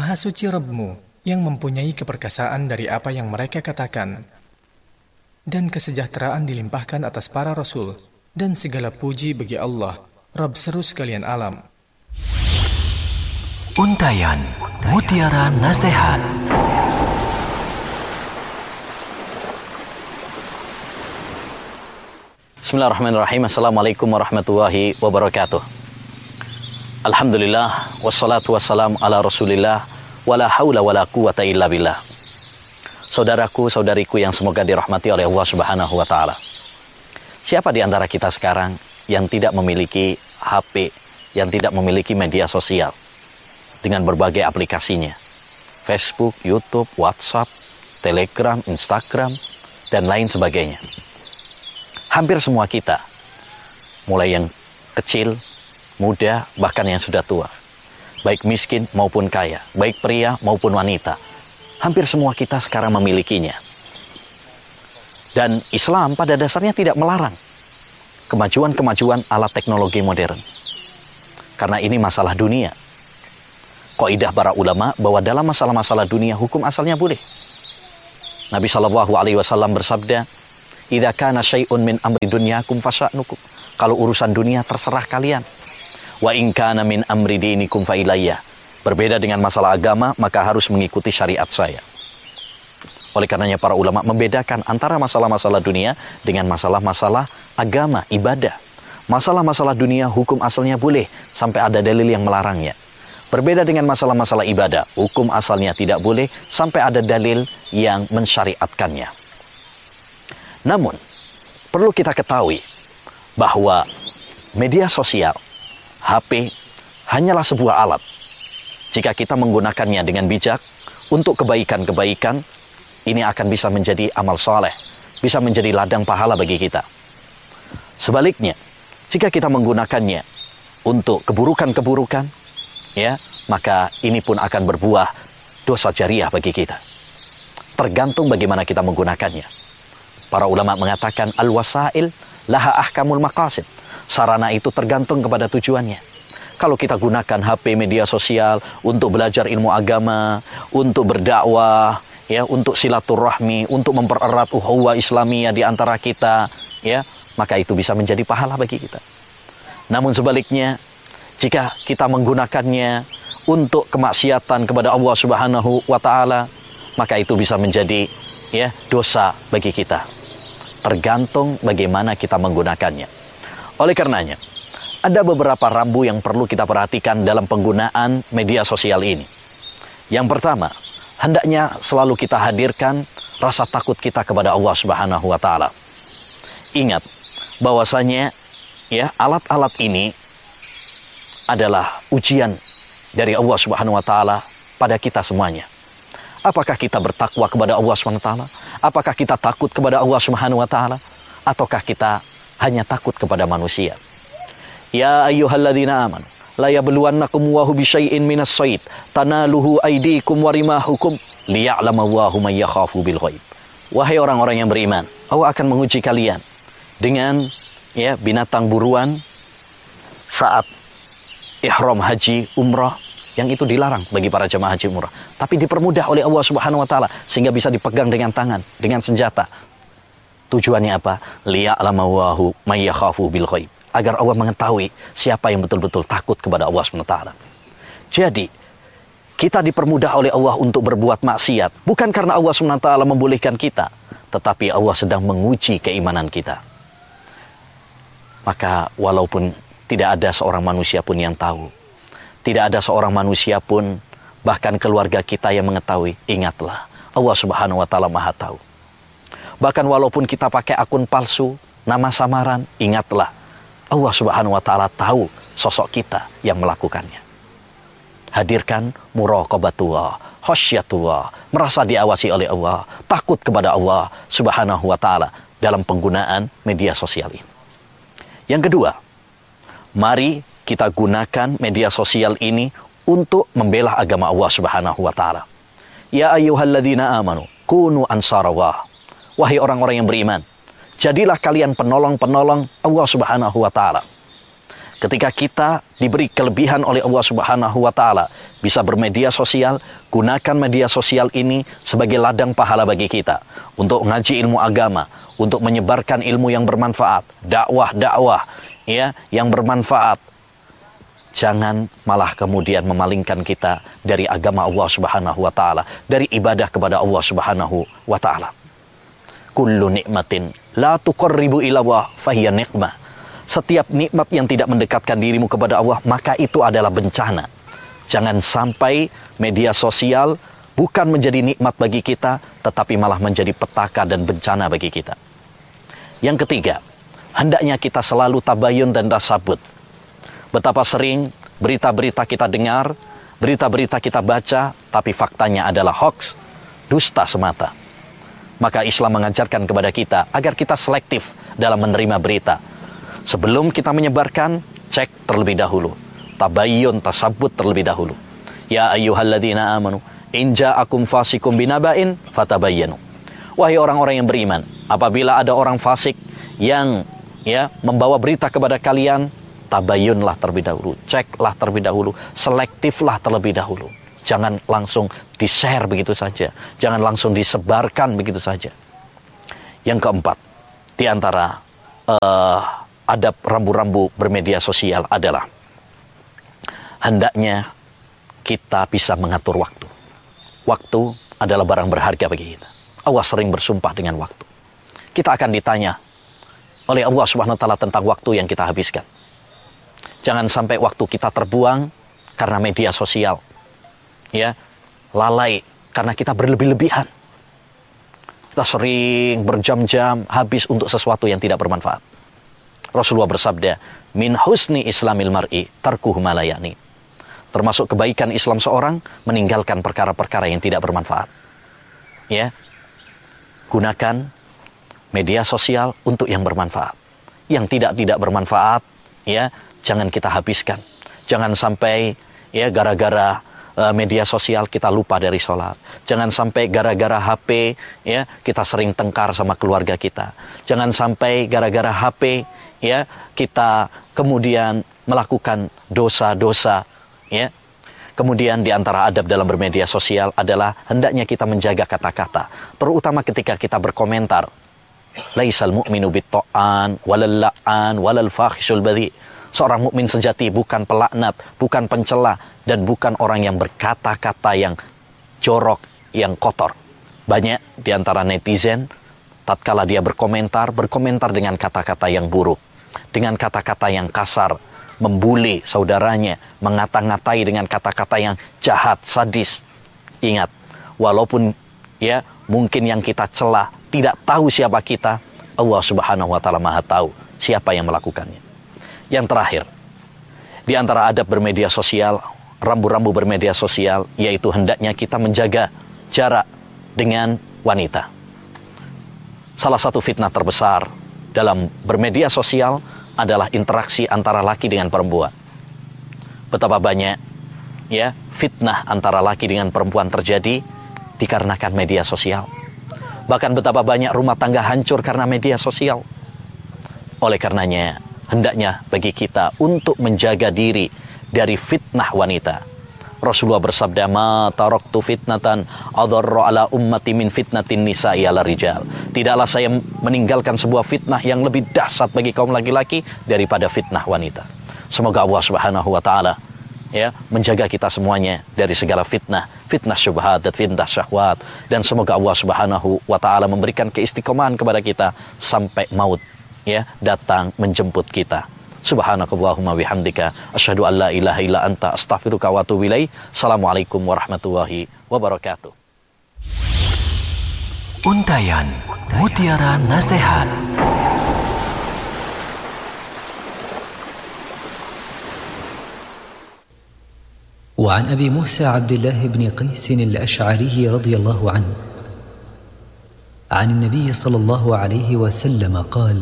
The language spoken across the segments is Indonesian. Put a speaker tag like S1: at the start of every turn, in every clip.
S1: Maha suci Rabb-Mu yang mempunyai keperkasaan dari apa yang mereka katakan. Dan kesejahteraan dilimpahkan atas para Rasul, dan segala puji bagi Allah, Rabb seru sekalian alam.
S2: Untayan Mutiara Nasihat.
S3: Bismillahirrahmanirrahim. Assalamualaikum warahmatullahi wabarakatuh. Alhamdulillah, wassalatu wassalamu ala rasulillah, wala hawla wala quwata illa billah. Saudaraku, saudariku yang semoga dirahmati oleh Allah Subhanahu wa Ta'ala. Siapa di antara kita sekarang yang tidak memiliki HP, yang tidak memiliki media sosial dengan berbagai aplikasinya? Facebook, YouTube, WhatsApp, Telegram, Instagram, dan lain sebagainya. Hampir semua kita, mulai yang kecil, muda, bahkan yang sudah tua, baik miskin maupun kaya, baik pria maupun wanita, hampir semua kita sekarang memilikinya. Dan Islam pada dasarnya tidak melarang kemajuan-kemajuan alat teknologi modern. Karena ini masalah dunia. Kaidah para ulama bahwa dalam masalah-masalah dunia hukum asalnya boleh. Nabi SAW bersabda, "Idza kana syai'un min amri dunyakum fasya'nukum." Kalau urusan dunia terserah kalian. Wa in kana min amri dinikum fa ilayya. Berbeda dengan masalah agama, maka harus mengikuti syariat saya. Oleh karenanya para ulama membedakan antara masalah-masalah dunia dengan masalah-masalah agama, ibadah. Masalah-masalah dunia hukum asalnya boleh sampai ada dalil yang melarangnya. Berbeda dengan masalah-masalah ibadah, hukum asalnya tidak boleh sampai ada dalil yang mensyariatkannya. Namun, perlu kita ketahui bahwa media sosial, HP, hanyalah sebuah alat. Jika kita menggunakannya dengan bijak untuk kebaikan-kebaikan, ini akan bisa menjadi amal soleh, bisa menjadi ladang pahala bagi kita. Sebaliknya, jika kita menggunakannya untuk keburukan-keburukan, ya, maka ini pun akan berbuah dosa jariah bagi kita. Tergantung bagaimana kita menggunakannya. Para ulama mengatakan al-wasail laha ahkamul maqasid. Sarana itu tergantung kepada tujuannya. Kalau kita gunakan HP, media sosial untuk belajar ilmu agama, untuk berdakwah, ya, untuk silaturahmi, untuk mempererat ukhuwah Islamiyah di antara kita, ya, maka itu bisa menjadi pahala bagi kita. Namun sebaliknya, jika kita menggunakannya untuk kemaksiatan kepada Allah Subhanahu wa Ta'ala, maka itu bisa menjadi, ya, dosa bagi kita. Tergantung bagaimana kita menggunakannya. Oleh karenanya, ada beberapa rambu yang perlu kita perhatikan dalam penggunaan media sosial ini. Yang pertama, hendaknya selalu kita hadirkan rasa takut kita kepada Allah Subhanahu wa Ta'ala. Ingat bahwasanya, ya, alat-alat ini adalah ujian dari Allah Subhanahu wa Ta'ala pada kita semuanya. Apakah kita bertakwa kepada Allah Subhanahu wa Ta'ala? Apakah kita takut kepada Allah Subhanahu wa Ta'ala? Ataukah kita hanya takut kepada manusia? Ya ayyuhalladzina amanu la yabluwannakum Allahu bisyai'in minas shayd tanaluhu aydikum wa rimahukum liya'lamallahu may yakhafu bil ghaib. Wahai orang-orang yang beriman, Allah akan menguji kalian dengan, ya, binatang buruan saat ihram haji umrah, yang itu dilarang bagi para jemaah haji umrah, tapi dipermudah oleh Allah Subhanahu wa Ta'ala sehingga bisa dipegang dengan tangan, dengan senjata. Tujuannya apa? Liya'lamallahu may yakhafu bil ghaib. Agar Allah mengetahui siapa yang betul-betul takut kepada Allah SWT. Jadi, kita dipermudah oleh Allah untuk berbuat maksiat. Bukan karena Allah SWT membolehkan kita, tetapi Allah sedang menguji keimanan kita. Maka walaupun tidak ada seorang manusia pun yang tahu, tidak ada seorang manusia pun, bahkan keluarga kita yang mengetahui, ingatlah, Allah Subhanahu wa Ta'ala Maha tahu. Bahkan walaupun kita pakai akun palsu, nama samaran, ingatlah, Allah Subhanahu wa Ta'ala tahu sosok kita yang melakukannya. Hadirkan muraqabatullah, khasyatullah, merasa diawasi oleh Allah, takut kepada Allah Subhanahu wa Ta'ala dalam penggunaan media sosial ini. Yang kedua, mari kita gunakan media sosial ini untuk membela agama Allah Subhanahu wa Ta'ala. Ya ayyuhalladzina amanu kunu ansarallah. Wahai orang-orang yang beriman, jadilah kalian penolong-penolong Allah Subhanahu wa Ta'ala. Ketika kita diberi kelebihan oleh Allah Subhanahu wa Ta'ala, bisa bermedia sosial, gunakan media sosial ini sebagai ladang pahala bagi kita untuk ngaji ilmu agama, untuk menyebarkan ilmu yang bermanfaat, dakwah ya yang bermanfaat. Jangan malah kemudian memalingkan kita dari agama Allah Subhanahu wa Ta'ala, dari ibadah kepada Allah Subhanahu wa Ta'ala. Kullu nikmatin la tuqarribu ila Allah fahiya nikmah. Setiap nikmat yang tidak mendekatkan dirimu kepada Allah, maka itu adalah bencana. Jangan sampai media sosial bukan menjadi nikmat bagi kita, tetapi malah menjadi petaka dan bencana bagi kita. Yang ketiga, hendaknya kita selalu tabayun dan tasabut. Betapa sering berita-berita kita dengar, berita-berita kita baca, tapi faktanya adalah hoax, dusta semata. Maka Islam mengajarkan kepada kita agar kita selektif dalam menerima berita. Sebelum kita menyebarkan, cek terlebih dahulu. Tabayyun, tasabut terlebih dahulu. Ya ayyuhalladzina amanu, in ja'akum fasikum binaba'in fatabayyanu. Wahai orang-orang yang beriman, apabila ada orang fasik yang membawa berita kepada kalian, tabayyunlah terlebih dahulu, ceklah terlebih dahulu, selektiflah terlebih dahulu. Jangan langsung di-share begitu saja. Jangan langsung disebarkan begitu saja. Yang keempat, di antara adab rambu-rambu bermedia sosial adalah hendaknya kita bisa mengatur waktu. Waktu adalah barang berharga bagi kita. Allah sering bersumpah dengan waktu. Kita akan ditanya oleh Allah Subhanahu wa Ta'ala tentang waktu yang kita habiskan. Jangan sampai waktu kita terbuang karena media sosial. Ya, lalai karena kita berlebih-lebihan. Kita sering berjam-jam habis untuk sesuatu yang tidak bermanfaat. Rasulullah bersabda, min husni islamil mar'i tarkuhu ma la ya'ni. Termasuk kebaikan Islam seorang meninggalkan perkara-perkara yang tidak bermanfaat. Ya. Gunakan media sosial untuk yang bermanfaat. Yang tidak bermanfaat, ya, jangan kita habiskan. Jangan sampai gara-gara media sosial kita lupa dari sholat. Jangan sampai gara-gara HP kita sering tengkar sama keluarga kita. Jangan sampai gara-gara HP kita kemudian melakukan dosa-dosa. Kemudian di antara adab dalam bermedia sosial adalah hendaknya kita menjaga kata-kata, terutama ketika kita berkomentar. Laisal mu'minu bit-ta'an walal la'an walal fakhisul badhi. Seorang mukmin sejati bukan pelaknat, bukan pencela, dan bukan orang yang berkata-kata yang jorok, yang kotor. Banyak di antara netizen, tatkala dia berkomentar dengan kata-kata yang buruk, dengan kata-kata yang kasar, membuli saudaranya, mengata-ngatai dengan kata-kata yang jahat, sadis. Ingat, walaupun mungkin yang kita cela tidak tahu siapa kita, Allah Subhanahu wa Ta'ala Maha tahu siapa yang melakukannya. Yang terakhir, di antara adab bermedia sosial, rambu-rambu bermedia sosial, yaitu hendaknya kita menjaga jarak dengan wanita. Salah satu fitnah terbesar dalam bermedia sosial adalah interaksi antara laki dengan perempuan. Betapa banyak fitnah antara laki dengan perempuan terjadi dikarenakan media sosial. Bahkan betapa banyak rumah tangga hancur karena media sosial. Oleh karenanya, hendaknya bagi kita untuk menjaga diri dari fitnah wanita. Rasulullah bersabda, ma taraktu fitnatan adharra ala ummati min fitnatin nisa'i ala rijal. Tidaklah saya meninggalkan sebuah fitnah yang lebih dahsyat bagi kaum laki-laki daripada fitnah wanita. Semoga Allah Subhanahu wa Ta'ala menjaga kita semuanya dari segala fitnah, fitnah syubhat dan fitnah syahwat, dan semoga Allah Subhanahu wa Ta'ala memberikan keistiqomahan kepada kita sampai maut datang menjemput kita. Subhanakallahumma bihamdika asyhadu an la ilaha illa anta astaghfiruka wa atubu ilaik. Assalamualaikum warahmatullahi wabarakatuh.
S2: Untayan Mutiara Nasihat.
S4: وعن أبي موسى عبد الله بن قيس الأشعري رضي الله عنه عن النبي صلى الله عليه وسلم قال: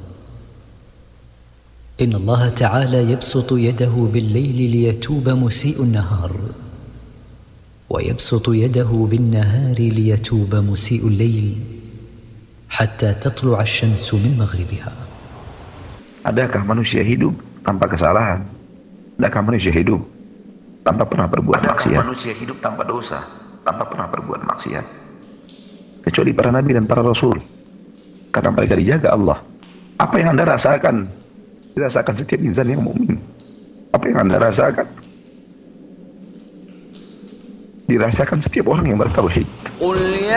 S4: إن الله تعالى يبسط يده بالليل ليتوب مسيء النهار، ويبسط يده بالنهار ليتوب مسيء الليل حتى تطلع الشمس من مغربها.
S5: Adakah manusia hidup tanpa kesalahan. Adakah manusia hidup tanpa pernah berbuat maksiat? Manusia hidup tanpa dosa, tanpa pernah berbuat maksiat? Kecuali para nabi dan para rasul, karena mereka dijaga Allah. Apa yang Anda rasakan dirasakan setiap insan yang mukmin. Apa yang Anda rasakan dirasakan setiap orang yang bertauhid.